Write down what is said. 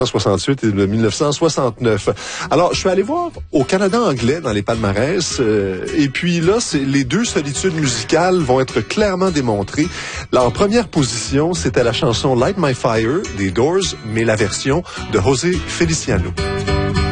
1968 et de 1969. Alors, je suis allé voir au Canada anglais dans les palmarès, et puis là, les deux solitudes musicales vont être clairement démontrées. Là, en première position, c'était la chanson Light My Fire des Doors, mais la version de José Feliciano.